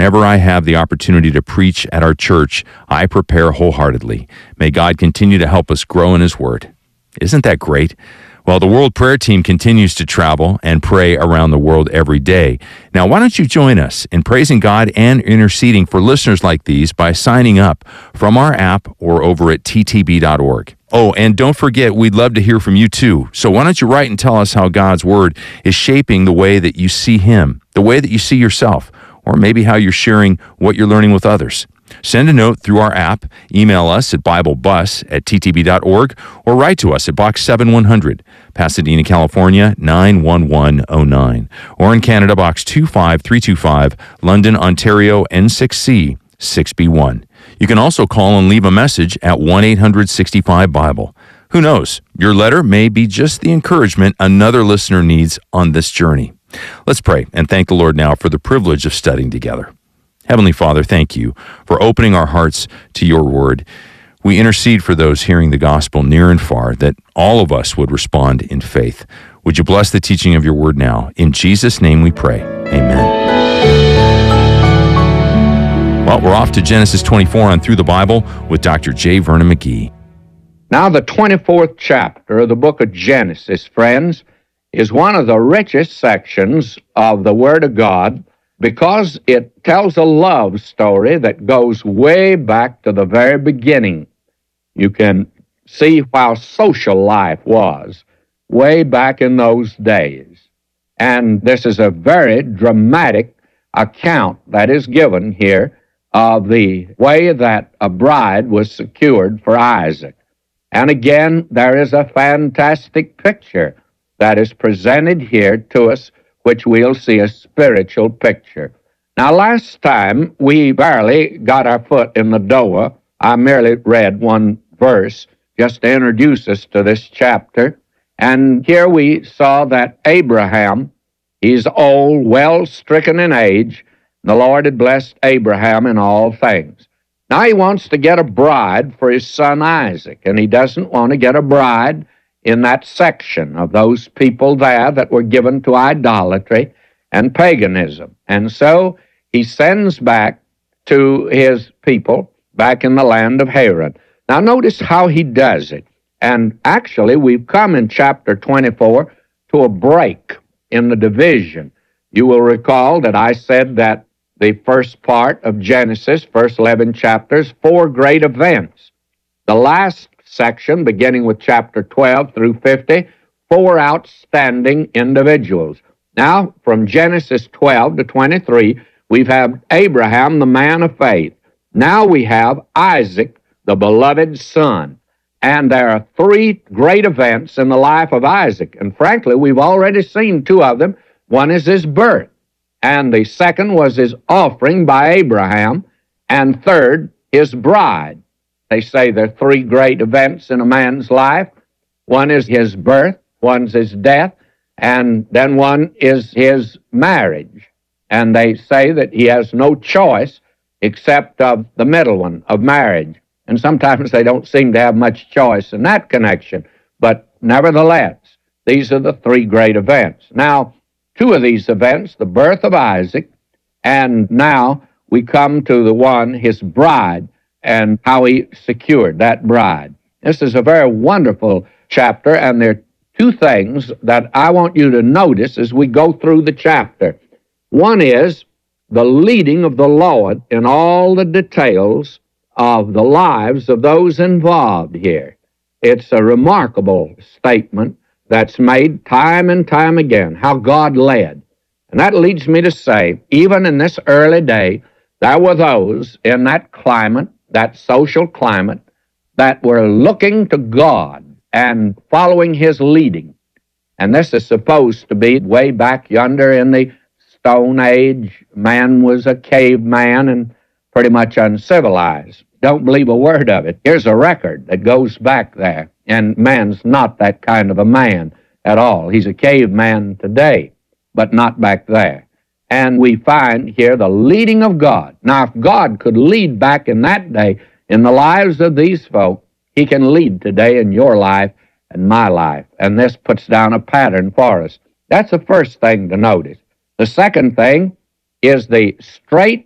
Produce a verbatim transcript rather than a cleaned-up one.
whenever I have the opportunity to preach at our church, I prepare wholeheartedly. May God continue to help us grow in His Word. Isn't that great? Well, the World Prayer Team continues to travel and pray around the world every day. Now, why don't you join us in praising God and interceding for listeners like these by signing up from our app or over at t t b dot org. Oh, and don't forget, we'd love to hear from you too. So why don't you write and tell us how God's Word is shaping the way that you see Him, the way that you see yourself, or maybe how you're sharing what you're learning with others. Send a note through our app, email us at biblebus at t t b dot org, or write to us at Box seven one hundred, Pasadena, California, nine one one oh nine, or in Canada, Box two five three two five, London, Ontario, N six C six B one. You can also call and leave a message at one eight hundred sixty-five Bible. Who knows? Your letter may be just the encouragement another listener needs on this journey. Let's pray and thank the Lord now for the privilege of studying together. Heavenly Father, thank you for opening our hearts to your word. We intercede for those hearing the gospel near and far, that all of us would respond in faith. Would you bless the teaching of your word now? In Jesus' name we pray. Amen. Well, we're off to Genesis twenty-four on Through the Bible with Doctor J. Vernon McGee. Now, the twenty-fourth chapter of the book of Genesis, friends, is one of the richest sections of the Word of God, because it tells a love story that goes way back to the very beginning. You can see how social life was way back in those days. And this is a very dramatic account that is given here of the way that a bride was secured for Isaac. And again, there is a fantastic picture that is presented here to us, which we'll see a spiritual picture. Now, last time, we barely got our foot in the door. I merely read one verse just to introduce us to this chapter. And here we saw that Abraham, he's old, well stricken in age. The Lord had blessed Abraham in all things. Now he wants to get a bride for his son Isaac, and he doesn't want to get a bride in that section of those people there that were given to idolatry and paganism. And so he sends back to his people back in the land of Haran. Now notice how he does it. And actually, we've come in chapter twenty-four to a break in the division. You will recall that I said that the first part of Genesis, first eleven chapters, four great events. The last section, beginning with chapter twelve through fifty, four outstanding individuals. Now, from Genesis twelve to twenty-three, we've had Abraham, the man of faith. Now we have Isaac, the beloved son. And there are three great events in the life of Isaac. And frankly, we've already seen two of them. One is his birth, and the second was his offering by Abraham, and third, his bride. They say there are three great events in a man's life. One is his birth, one's his death, and then one is his marriage. And they say that he has no choice except of the middle one, of marriage. And sometimes they don't seem to have much choice in that connection. But nevertheless, these are the three great events. Now, two of these events, the birth of Isaac, and now we come to the one, his bride, and how he secured that bride. This is a very wonderful chapter, and there are two things that I want you to notice as we go through the chapter. One is the leading of the Lord in all the details of the lives of those involved here. It's a remarkable statement that's made time and time again, how God led. And that leads me to say, even in this early day, there were those in that climate, that social climate, that were looking to God and following His leading. And this is supposed to be way back yonder in the Stone Age. Man was a caveman and pretty much uncivilized. Don't believe a word of it. Here's a record that goes back there, and man's not that kind of a man at all. He's a caveman today, but not back there. And we find here the leading of God. Now, if God could lead back in that day in the lives of these folk, He can lead today in your life and my life. And this puts down a pattern for us. That's the first thing to notice. The second thing is the straight